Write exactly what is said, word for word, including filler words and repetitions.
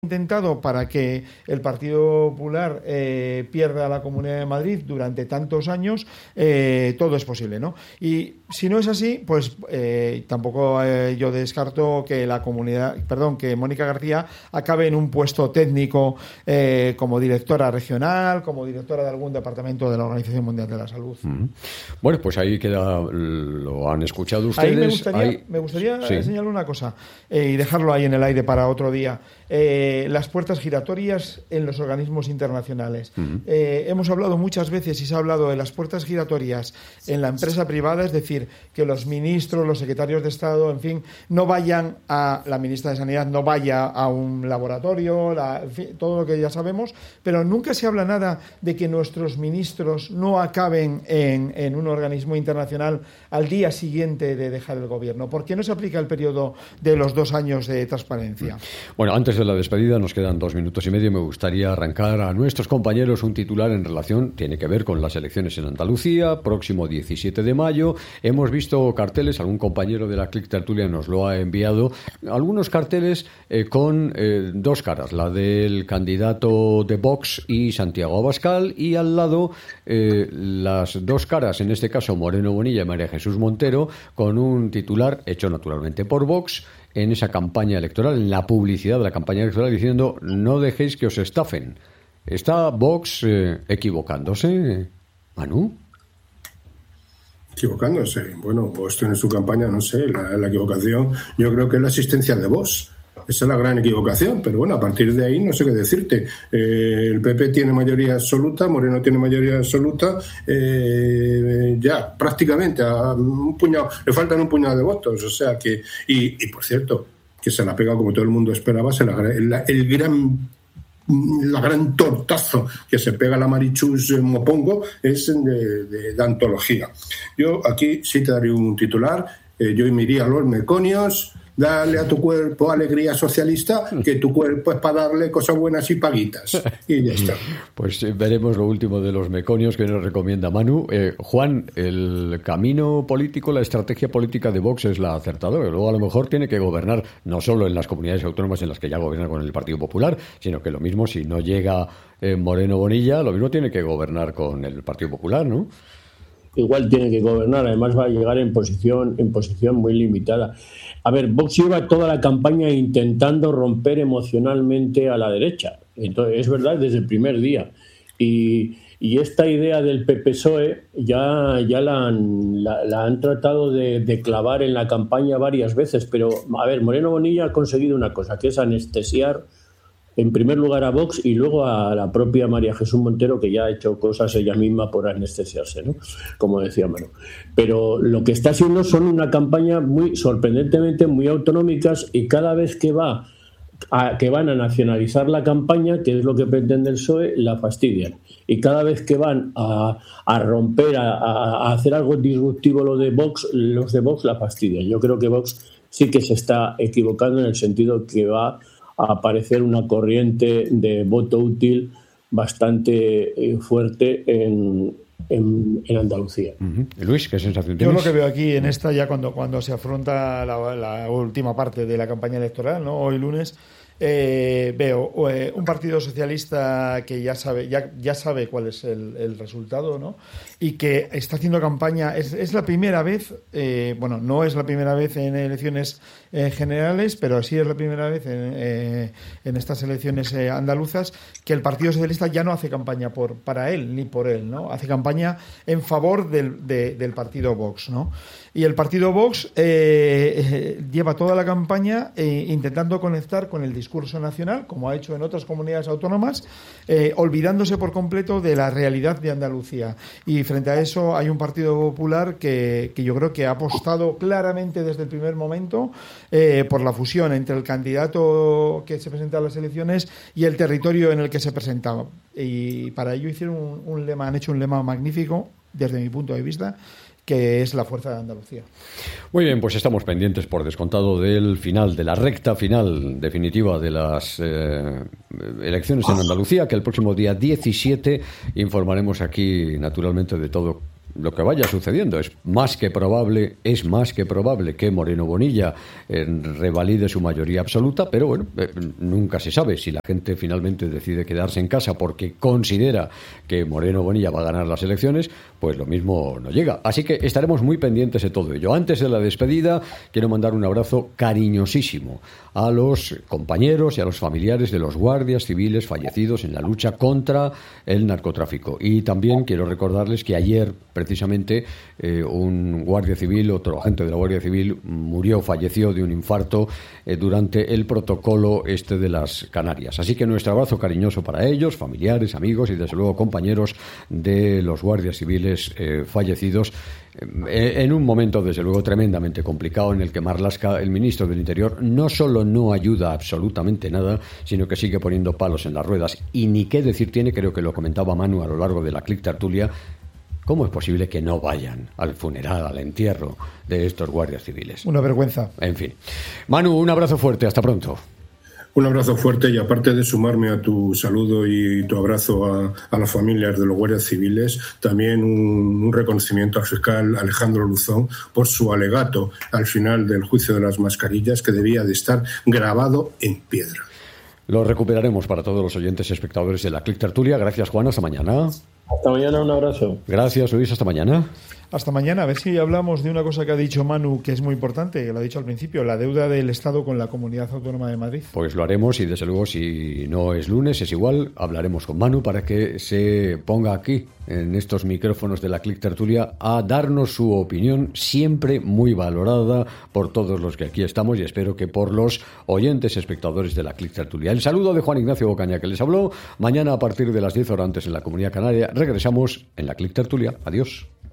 intentado para que el Partido Popular eh, pierda la Comunidad de Madrid durante tantos años, eh, todo es posible, ¿no? Y si no es así, pues eh, tampoco eh, yo descarto que la comunidad, perdón, que Mónica García acabe en un puesto técnico eh, como directora regional, como directora de algún departamento de la Organización Mundial de la Salud. Mm. Bueno, pues ahí queda, lo han escuchado ustedes. Ahí me gustaría, ahí... me gustaría sí. señalar una cosa eh, y dejarlo ahí en el aire para otro día. Eh, las puertas giratorias en los organismos internacionales. Uh-huh. Eh, hemos hablado muchas veces y se ha hablado de las puertas giratorias en la empresa privada, es decir, que los ministros, los secretarios de Estado, en fin, no vayan a, la ministra de Sanidad no vaya a un laboratorio, la, en fin, todo lo que ya sabemos, pero nunca se habla nada de que nuestros ministros no acaben en, en un organismo internacional al día siguiente de dejar el gobierno. ¿Por qué no se aplica el periodo de los dos años de transparencia? Bueno, antes de la despedida nos quedan dos minutos y medio. Me gustaría arrancar a nuestros compañeros un titular en relación, tiene que ver con las elecciones en Andalucía, próximo diecisiete de mayo. Hemos visto carteles, algún compañero de la Click Tertulia nos lo ha enviado, algunos carteles eh, con eh, dos caras, la del candidato de Vox y Santiago Abascal, y al lado eh, las dos caras, en este caso Moreno Bonilla y María Jesús Montero, con un titular hecho naturalmente por Vox en esa campaña electoral, en la publicidad de la campaña electoral, diciendo no dejéis que os estafen. ¿Está Vox eh, equivocándose, Manu? Equivocándose. Bueno, Vox tiene su campaña, no sé, la, la equivocación, yo creo que es la asistencia de Vox. Esa es la gran equivocación, pero bueno, a partir de ahí no sé qué decirte. Eh, el P P tiene mayoría absoluta, Moreno tiene mayoría absoluta, eh, ya prácticamente a un puñado, le faltan un puñado de votos, o sea que, y, y por cierto, que se la ha pegado como todo el mundo esperaba, se la, el, el gran la gran tortazo que se pega la Marichus Mopongo es de, de, de antología. Yo aquí sí te daría un titular, eh, yo me iría a los meconios. Dale a tu cuerpo alegría socialista, que tu cuerpo es para darle cosas buenas y paguitas. Y ya está. Pues eh, veremos lo último de los meconios que nos recomienda Manu. Eh, Juan, el camino político, la estrategia política de Vox es la acertada. Luego a lo mejor tiene que gobernar no solo en las comunidades autónomas en las que ya gobierna con el Partido Popular, sino que lo mismo si no llega eh, Moreno Bonilla, lo mismo tiene que gobernar con el Partido Popular, ¿no? Igual tiene que gobernar, además va a llegar en posición en posición muy limitada. A ver, Vox lleva toda la campaña intentando romper emocionalmente a la derecha. Entonces, es verdad, desde el primer día. Y, y esta idea del P P S O E ya, ya la, han, la, la han tratado de, de clavar en la campaña varias veces. Pero, a ver, Moreno Bonilla ha conseguido una cosa, que es anestesiar en primer lugar a Vox y luego a la propia María Jesús Montero, que ya ha hecho cosas ella misma por anestesiarse, ¿no? Como decía Manu. Pero lo que está haciendo son una campaña muy sorprendentemente muy autonómicas, y cada vez que va a, que van a nacionalizar la campaña, que es lo que pretende el P S O E, la fastidian. Y cada vez que van a, a romper, a, a hacer algo disruptivo lo de Vox, los de Vox la fastidian. Yo creo que Vox sí que se está equivocando en el sentido que va a aparecer una corriente de voto útil bastante eh, fuerte en, en, en Andalucía. Uh-huh. Luis, ¿qué sensación tienes? Yo lo que veo aquí en esta, ya cuando, cuando se afronta la, la última parte de la campaña electoral, ¿no? Hoy lunes, eh, veo eh, un partido socialista que ya sabe ya, ya sabe cuál es el, el resultado, ¿no? Y que está haciendo campaña. Es, es la primera vez, eh, bueno, no es la primera vez en elecciones eh, generales, pero sí es la primera vez en, eh, en estas elecciones eh, andaluzas que el Partido Socialista ya no hace campaña por para él ni por él, ¿no? Hace campaña en favor del, de, del partido Vox, ¿no? Y el partido Vox eh, eh, lleva toda la campaña eh, intentando conectar con el discurso nacional, como ha hecho en otras comunidades autónomas, eh, olvidándose por completo de la realidad de Andalucía. Y frente a eso hay un Partido Popular que, que yo creo que ha apostado claramente desde el primer momento eh, por la fusión entre el candidato que se presenta a las elecciones y el territorio en el que se presentaba. Y para ello hicieron un, un lema, han hecho un lema magnífico desde mi punto de vista, que es la fuerza de Andalucía. Muy bien, pues estamos pendientes por descontado del final, de la recta final definitiva de las eh, elecciones en Andalucía, que el próximo día diecisiete informaremos aquí naturalmente de todo lo que vaya sucediendo. Es más que probable, es más que probable que Moreno Bonilla eh, revalide su mayoría absoluta, pero bueno, eh, nunca se sabe. Si la gente finalmente decide quedarse en casa porque considera que Moreno Bonilla va a ganar las elecciones, pues lo mismo no llega. Así que estaremos muy pendientes de todo ello. Antes de la despedida, quiero mandar un abrazo cariñosísimo a los compañeros y a los familiares de los guardias civiles fallecidos en la lucha contra el narcotráfico. Y también quiero recordarles que ayer, precisamente, eh, un guardia civil, otro agente de la Guardia Civil, murió, falleció de un infarto eh, durante el protocolo este de las Canarias. Así que nuestro abrazo cariñoso para ellos, familiares, amigos y desde luego compañeros de los guardias civiles eh, fallecidos eh, en un momento desde luego tremendamente complicado, en el que Marlaska, el ministro del Interior, no solo no ayuda absolutamente nada, sino que sigue poniendo palos en las ruedas. Y ni qué decir tiene, creo que lo comentaba Manu a lo largo de la Click Tertulia, ¿cómo es posible que no vayan al funeral, al entierro de estos guardias civiles? Una vergüenza. En fin. Manu, un abrazo fuerte, hasta pronto. Un abrazo fuerte, y aparte de sumarme a tu saludo y tu abrazo a, a las familias de los guardias civiles, también un, un reconocimiento al fiscal Alejandro Luzón por su alegato al final del juicio de las mascarillas, que debía de estar grabado en piedra. Lo recuperaremos para todos los oyentes y espectadores de la Click Tertulia. Gracias, Juan, hasta mañana. Hasta mañana, un abrazo. Gracias, Luis, hasta mañana. Hasta mañana. A ver si hablamos de una cosa que ha dicho Manu, que es muy importante, que lo ha dicho al principio, la deuda del Estado con la Comunidad Autónoma de Madrid. Pues lo haremos, y desde luego, si no es lunes, es igual, hablaremos con Manu para que se ponga aquí, en estos micrófonos de la Click Tertulia, a darnos su opinión, siempre muy valorada por todos los que aquí estamos, y espero que por los oyentes espectadores de la Click Tertulia. El saludo de Juan Ignacio Bocaña, que les habló. Mañana a partir de las diez horas antes en la Comunidad Canaria regresamos en la Click Tertulia. Adiós.